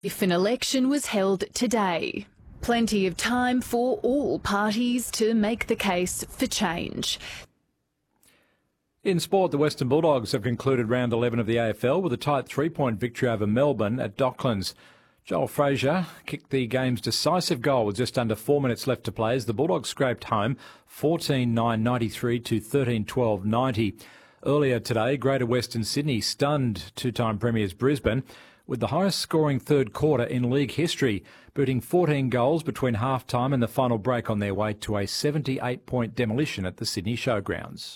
If an election was held today, plenty of time for all parties to make the case for change. In sport, the Western Bulldogs have concluded round 11 of the AFL with a tight 3-point victory over Melbourne at Docklands. Joel Frazier kicked the game's decisive goal with just under 4 minutes left to play as the Bulldogs scraped home 14-9-93 to 13-12-90. Earlier today, Greater Western Sydney stunned two-time premiers Brisbane with the highest scoring third quarter in league history, booting 14 goals between half-time and the final break on their way to a 78-point demolition at the Sydney Showgrounds.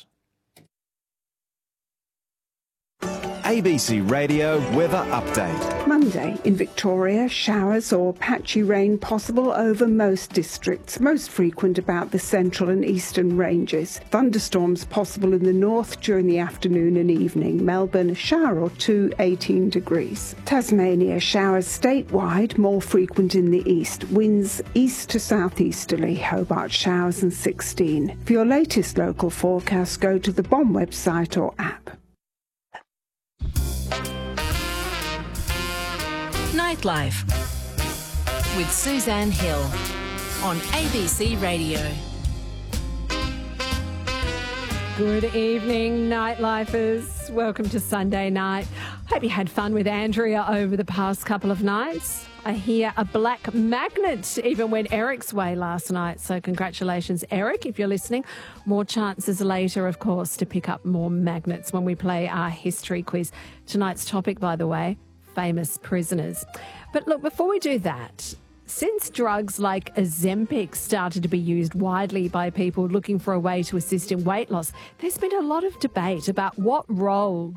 ABC Radio Weather Update. Monday in Victoria, showers or patchy rain possible over most districts, most frequent about the central and eastern ranges. Thunderstorms possible in the north during the afternoon and evening. Melbourne, a shower or two, 18 degrees. Tasmania, showers statewide, more frequent in the east. Winds east to southeasterly. Hobart, showers and 16. For your latest local forecast, go to the BOM website or app. Nightlife with Suzanne Hill on ABC Radio. Good evening, Nightlifers. Welcome to Sunday night. Hope you had fun with Andrea over the past couple of nights. I hear a black magnet even went Eric's way last night. So congratulations, Eric, if you're listening. More chances later, of course, to pick up more magnets when we play our history quiz. Tonight's topic, by the way, famous prisoners. But look, before we do that, since drugs like Ozempic started to be used widely by people looking for a way to assist in weight loss, there's been a lot of debate about what role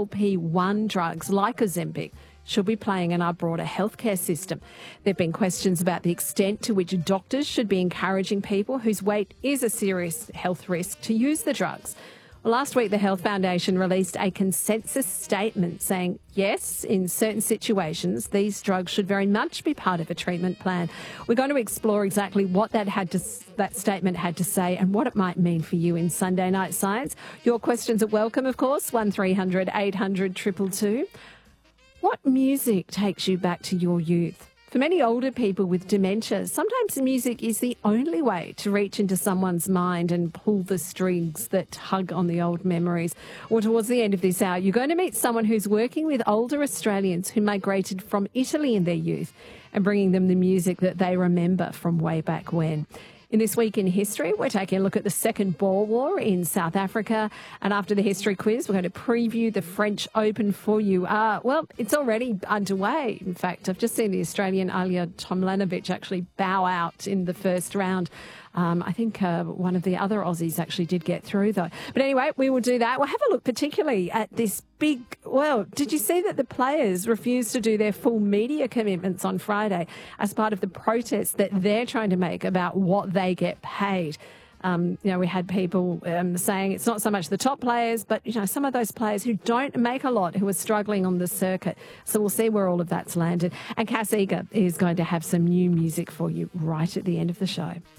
GLP-1 drugs like Ozempic should be playing in our broader healthcare system. There have been questions about the extent to which doctors should be encouraging people whose weight is a serious health risk to use the drugs. Well, last week, the Health Foundation released a consensus statement saying, yes, in certain situations, these drugs should very much be part of a treatment plan. We're going to explore exactly what that statement had to say and what it might mean for you in Sunday Night Science. Your questions are welcome, of course, 1300 800 222. What music takes you back to your youth? For many older people with dementia, sometimes music is the only way to reach into someone's mind and pull the strings that tug on the old memories. Or towards the end of this hour, you're going to meet someone who's working with older Australians who migrated from Italy in their youth and bringing them the music that they remember from way back when. In This Week in History, we're taking a look at the Second Boer War in South Africa. And after the history quiz, we're going to preview the French Open for you. Well, it's already underway. In fact, I've just seen the Australian Alja Tomljanovic actually bow out in the first round. I think one of the other Aussies actually did get through, though. But anyway, we will do that. We'll have a look particularly at this big... Well, did you see that the players refused to do their full media commitments on Friday as part of the protest that they're trying to make about what they get paid? We had people saying it's not so much the top players, but, some of those players who don't make a lot, who are struggling on the circuit. So we'll see where all of that's landed. And Cass Eager is going to have some new music for you right at the end of the show.